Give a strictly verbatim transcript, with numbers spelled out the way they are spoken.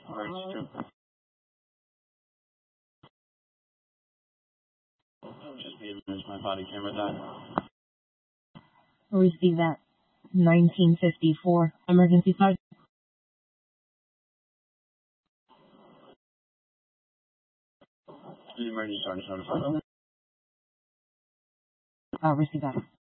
Alright, true. Just be admitted my body camera died. Receive that. nineteen fifty-four. Emergency start. The emergency start is notified. Uh, receive that.